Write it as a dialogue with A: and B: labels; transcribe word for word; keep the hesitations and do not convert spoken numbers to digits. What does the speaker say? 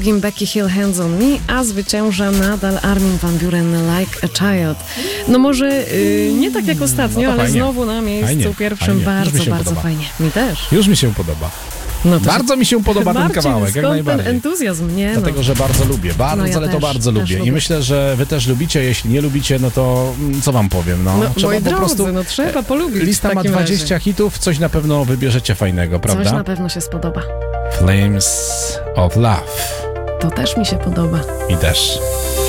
A: Becky Hill Hands on Me, a zwycięża nadal Armin van Buuren Like a Child. No może yy, nie tak jak ostatnio,
B: no
A: ale
B: fajnie.
A: znowu na miejscu
B: Fajnie,
A: pierwszym.
B: fajnie.
A: Bardzo,
B: Już mi się
A: bardzo
B: podoba.
A: fajnie. Mi też.
B: Już mi się podoba.
A: No to
B: Bardzo mi się podoba ten
A: Marcin,
B: kawałek, jak
A: skąd
B: najbardziej.
A: ten entuzjazm, nie?
B: Dlatego,
A: no.
B: że bardzo lubię, bardzo,
A: No ja
B: ale to
A: też,
B: bardzo
A: też
B: lubię.
A: lubię.
B: I myślę, że wy też lubicie, jeśli nie lubicie, no to mm, co wam powiem, no.
A: No,
B: trzeba
A: moi
B: po
A: drodzy,
B: prostu...
A: no trzeba polubić.
B: Lista
A: w
B: ma
A: takim
B: dwadzieścia
A: razie.
B: hitów, coś na pewno wybierzecie fajnego, prawda?
A: Coś na pewno się spodoba.
B: Flames of Love.
A: To też mi się podoba.
B: Mi też.